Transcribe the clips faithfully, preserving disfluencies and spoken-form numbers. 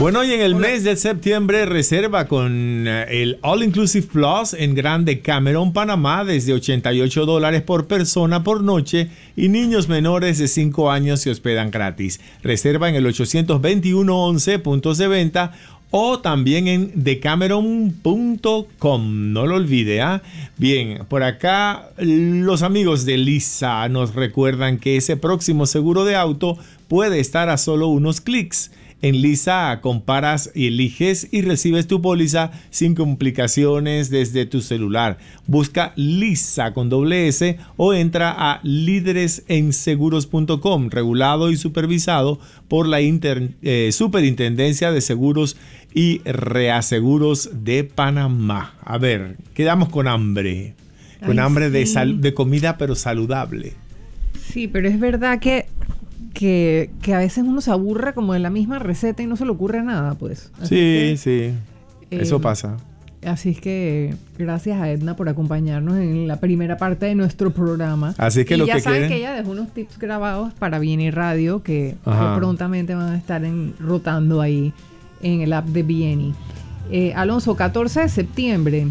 Bueno, y en el Hola. mes de septiembre reserva con eh, el All Inclusive Plus en Grande Cameron, Panamá, desde ochenta y ocho dólares por persona por noche, y niños menores de cinco años se hospedan gratis. Reserva en el ochocientos veintiuno once puntos de venta o también en decameron punto com. No lo olvide, ¿ah? Bien, por acá los amigos de Lisa nos recuerdan que ese próximo seguro de auto puede estar a solo unos clics. En Lisa comparas y eliges y recibes tu póliza sin complicaciones desde tu celular. Busca Lisa con doble S o entra a líderes en seguros punto com, regulado y supervisado por la Inter, eh, Superintendencia de Seguros y Reaseguros de Panamá. A ver, quedamos con hambre. Con Ay, hambre sí. de, sal, de comida pero saludable. Sí, pero es verdad que, que, que a veces uno se aburre como de la misma receta y no se le ocurre nada, pues. Así Sí, que, sí. Eso eh, pasa. Así es que gracias a Edna por acompañarnos en la primera parte de nuestro programa. Así es que y lo ya que saben quieren... que ella dejó unos tips grabados para Viene Radio que, que Ajá. prontamente van a estar en, rotando ahí en el app de Viene. Eh, Alonso, catorce de septiembre.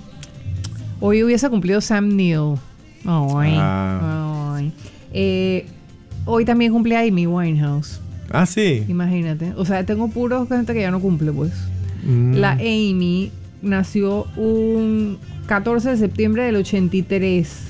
Hoy hubiese cumplido Sam Neill. Ay, Ah. ay. Eh, hoy también cumple Amy Winehouse. Ah, sí. Imagínate. O sea, tengo puros gente que ya no cumple, pues. Mm. La Amy nació un catorce de septiembre del ochenta y tres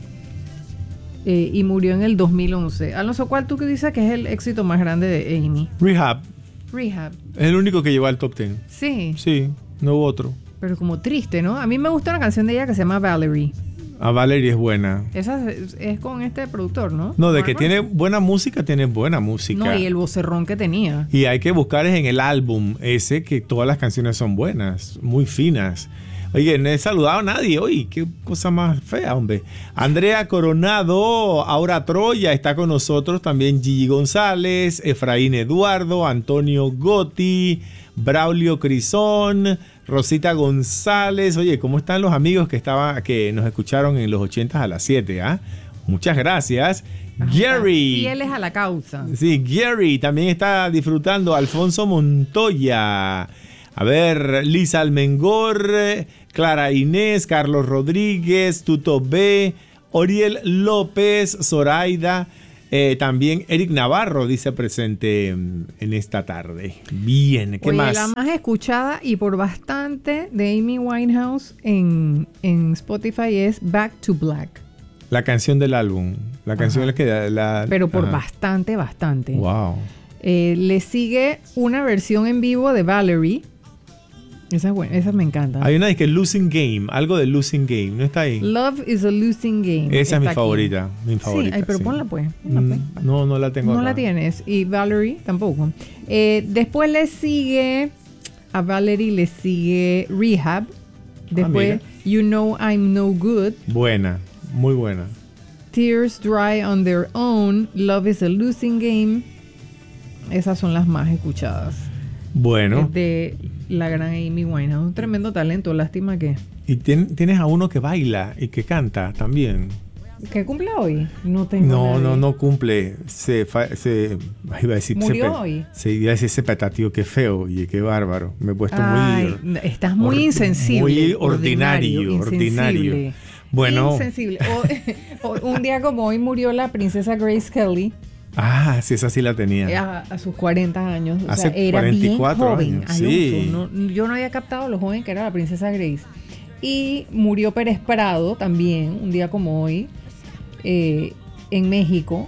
eh, y murió en el dos mil once. Alonso, ¿cuál tú que dices que es el éxito más grande de Amy? Rehab. Rehab. Es el único que llegó al top ten. Sí, Sí, no hubo otro. pero como triste, ¿no? A mí me gusta una canción de ella que se llama Valerie. A Valerie es buena. Esa es, es con este productor, ¿no? No, de que Mark tiene Ronson. buena música, tiene buena música. No, y el vocerrón que tenía. Y hay que buscar es en el álbum ese que todas las canciones son buenas, muy finas. Oye, no he saludado a nadie hoy. Qué cosa más fea, hombre. Andrea Coronado, Aura Troya está con nosotros. También Gigi González, Efraín Eduardo, Antonio Gotti, Braulio Crisón, Rosita González. Oye, ¿cómo están los amigos que, estaba, que nos escucharon en los ochentas a las siete? ¿Ah? Muchas gracias. Gary. Fieles a la causa. Sí, Gary también está disfrutando. Alfonso Montoya. A ver, Lisa Almengor, Clara Inés, Carlos Rodríguez, Tuto B, Oriel López, Zoraida, eh, también Eric Navarro dice presente en esta tarde. Bien, ¿qué Oye, más? la más escuchada y por bastante de Amy Winehouse en, en Spotify es Back to Black. La canción del álbum. La canción Ajá. es que la... Pero por ajá. bastante, bastante. Wow. Eh, le sigue una versión en vivo de Valerie. Esa es buena, esa me encanta. Hay una de que Losing Game, algo de Losing Game, ¿no está ahí? Love is a losing game. Esa Está es mi aquí. favorita, mi favorita. Sí, ay, pero sí. ponla pues. ponla, pues. Mm, No, no la tengo No acá. la tienes. Y Valerie tampoco. Eh, después le sigue, a Valerie le sigue Rehab. Después, mira. You Know I'm No Good. Buena, muy buena. Tears Dry on Their Own. Love is a Losing Game. Esas son las más escuchadas. Bueno. Es de la gran Amy Winehouse. Un tremendo talento. Lástima que... Y tien- tienes a uno que baila y que canta también. ¿Qué cumple hoy? No tengo No, nadie. no, no cumple. Se, fa- se iba a decir, ¿Murió se pe- hoy? Se iba a decir ese petatío, qué feo, oye, qué bárbaro. Me he puesto Ay, muy... estás muy or- insensible. muy ordinario, ordinario. Insensible. Bueno. Insensible. O- o- un día como hoy murió la princesa Grace Kelly Ah, sí, esa sí la tenía. a, a sus cuarenta años. O Hace sea, era cuarenta y cuatro bien joven. años, Alonso. sí. No- yo no había captado lo joven que era la princesa Grace. Y murió Pérez Prado también, un día como hoy, eh, en México.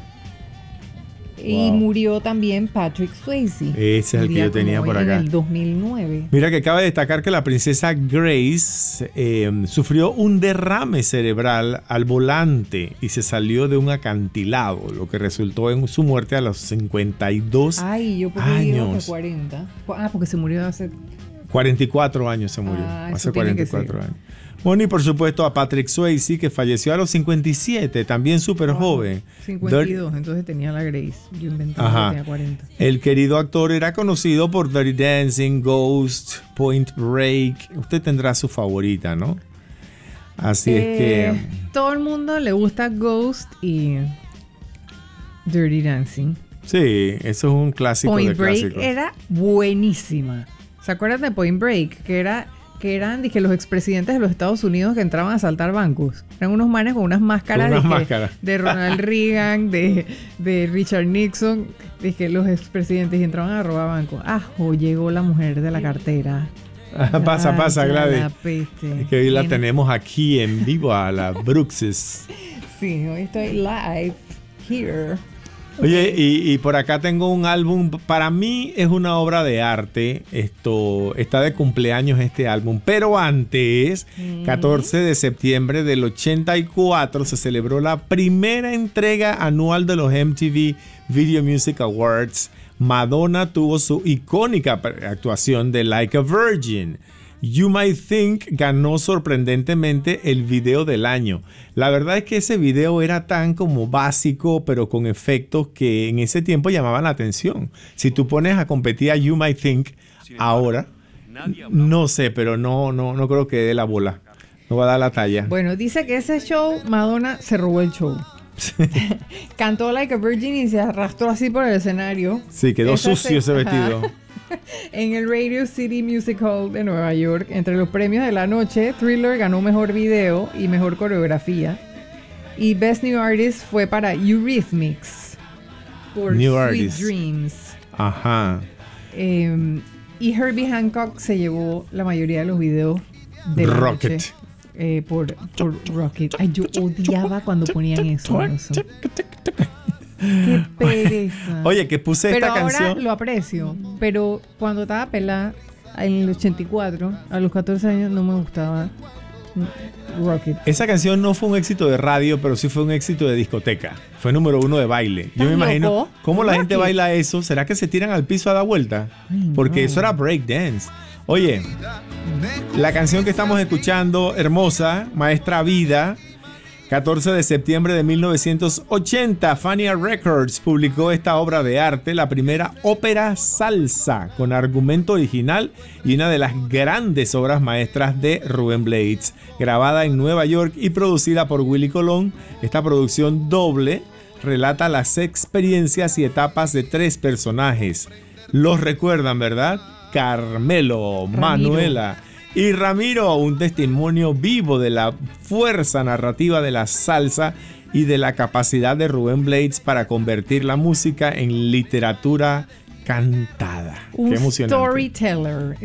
Y Wow. murió también Patrick Swayze. Ese es un el que día yo tenía como por hoy, acá. En el dos mil nueve. Mira que acaba de destacar que la princesa Grace eh, sufrió un derrame cerebral al volante y se salió de un acantilado, lo que resultó en su muerte a los cincuenta y dos Ay, yo porque digo años. que cuarenta. Ah, porque se murió hace... cuarenta y cuatro años se murió, Ah, eso hace tiene que cuarenta y cuatro ser. años. Bueno, y por supuesto a Patrick Swayze, que falleció a los cincuenta y siete, también súper Wow, joven. cincuenta y dos, entonces tenía la Grace. Yo inventé que Ajá. tenía cuarenta. El querido actor era conocido por Dirty Dancing, Ghost, Point Break. Usted tendrá su favorita, ¿no? Así es Eh, que... todo el mundo le gusta Ghost y Dirty Dancing. Sí, eso es un clásico Point de Break clásicos. era buenísima. ¿Se acuerdan de Point Break? Que era que eran dije, los expresidentes de los Estados Unidos que entraban a asaltar bancos. Eran unos manes con unas máscaras, Con unas dije, máscaras. de Ronald Reagan, de, de Richard Nixon. Dije, los expresidentes y entraban a robar bancos. Ajo, llegó la mujer de la cartera. Ah, pasa, pasa, Ay, Gladys. la peste. Es que hoy la Bien. tenemos aquí en vivo a la Bruxes. Sí, hoy estoy live here. Oye, y, y por acá tengo un álbum, para mí es una obra de arte, esto está de cumpleaños este álbum, pero antes, catorce de septiembre del ochenta y cuatro, se celebró la primera entrega anual de los M T V Video Music Awards. Madonna tuvo su icónica actuación de Like a Virgin. You Might Think ganó sorprendentemente el video del año. La verdad es que ese video era tan como básico, pero con efectos que en ese tiempo llamaban la atención. Si tú pones a competir a You Might Think ahora, no sé, pero no, no, no creo que dé la bola. No va a dar la talla. Bueno, dice que ese show, Madonna se robó el show. Cantó Like a Virgin y se arrastró así por el escenario. Sí, quedó Esa sucio se- ese vestido. Ajá. En el Radio City Music Hall de Nueva York, entre los premios de la noche, Thriller ganó mejor video y mejor coreografía. Y Best New Artist fue para Eurythmics por New Sweet Artist. Dreams. Ajá. Eh, y Herbie Hancock se llevó la mayoría de los videos de la Rocket. noche, eh, por, por Rocket. Ay, yo odiaba cuando ponían eso. eso. Qué pereza. Oye, que puse pero esta ahora canción. lo aprecio. Pero cuando estaba pelada, en el ochenta y cuatro, a los catorce años, no me gustaba Rocket. Esa canción no fue un éxito de radio, pero sí fue un éxito de discoteca. Fue número uno de baile. Yo me ¿Estás imagino loco? cómo la gente Rocky. baila eso. ¿Será que se tiran al piso a dar vuelta? Ay, Porque no. eso era breakdance. Oye, la canción que estamos escuchando, hermosa, Maestra Vida, catorce de septiembre de mil novecientos ochenta, Fania Records publicó esta obra de arte, la primera ópera salsa con argumento original y una de las grandes obras maestras de Rubén Blades, grabada en Nueva York y producida por Willy Colón. Esta producción doble relata las experiencias y etapas de tres personajes. Los recuerdan, ¿verdad? Carmelo, Ramiro. Manuela y Ramiro, un testimonio vivo de la fuerza narrativa de la salsa y de la capacidad de Rubén Blades para convertir la música en literatura cantada. Un Qué emocionante. storyteller.